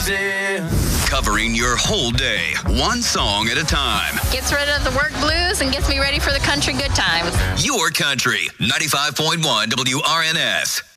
Covering your whole day, one song at a time. Gets rid of the work blues and gets me ready for the country good times. Your country, 95.1 WRNS.